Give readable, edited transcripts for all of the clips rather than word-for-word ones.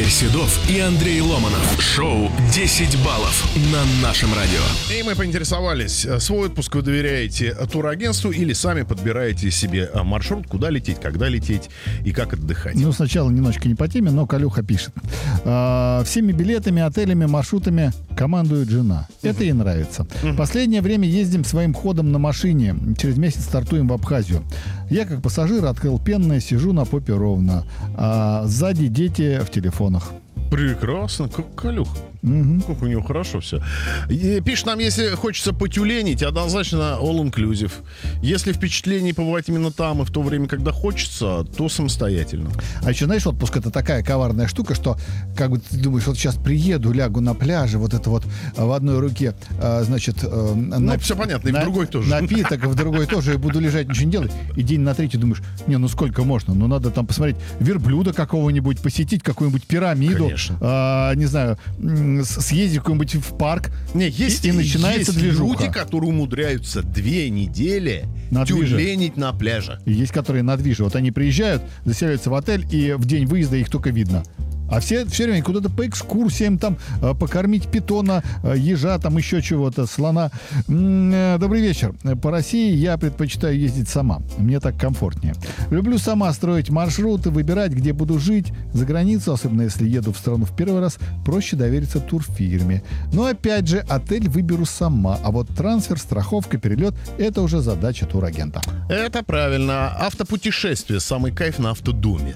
Игорь Седов и Андрей Ломанов. Шоу «10 баллов» на нашем радио. И мы поинтересовались, свой отпуск вы доверяете турагентству или сами подбираете себе маршрут, куда лететь, когда лететь и как отдыхать? Ну, сначала немножечко не по теме, но Калюха пишет. Всеми билетами, отелями, маршрутами командует жена. Это ей нравится. Последнее время ездим своим ходом на машине. Через месяц стартуем в Абхазию. Я, как пассажир, открыл пенное, сижу на попе ровно. А сзади дети в телефонах. Прекрасно, как Калюх. Как у него хорошо все. И пишет нам, если хочется потюленить, однозначно all-inclusive. Если впечатлений побывать именно там и в то время, когда хочется, то самостоятельно. А еще, знаешь, отпуск — это такая коварная штука, что как бы ты думаешь, вот сейчас приеду, лягу на пляже, вот это вот в одной руке, значит... все понятно, и в другой тоже. Напиток, в другой тоже, и буду лежать, ничего не делать. И день на третий думаешь, ну сколько можно? Ну надо там посмотреть верблюда какого-нибудь, посетить какую-нибудь пирамиду. Конечно. Не знаю... съездить куда-нибудь в парк. Не, есть, и начинается есть движуха. люди, которые умудряются 2 недели тюленить на пляже. И есть, которые на движе. Вот они приезжают, заселяются в отель, и в день выезда их только видно. А все время куда-то по экскурсиям, там, покормить питона, ежа, там, еще чего-то, слона. Добрый вечер. По России я предпочитаю ездить сама. Мне так комфортнее. Люблю сама строить маршруты, выбирать, где буду жить. За границу, особенно если еду в страну в первый раз, проще довериться турфирме. Но, опять же, отель выберу сама. А вот трансфер, страховка, перелет — это уже задача турагента. Это правильно. Автопутешествие — самый кайф на автодоме.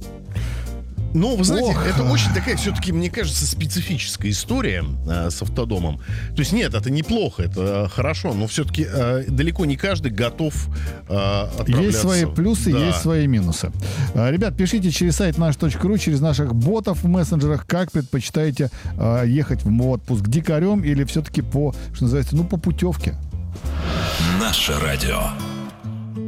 Ну, вы знаете, это очень такая, все-таки, мне кажется, специфическая история с автодомом. То есть, нет, это неплохо, это хорошо, но все-таки далеко не каждый готов отправляться. Есть свои плюсы, да. Есть свои минусы. Ребят, пишите через сайт наш.ру, через наших ботов в мессенджерах, как предпочитаете ехать в отпуск, дикарем или все-таки по, что называется, по путевке. Наше радио.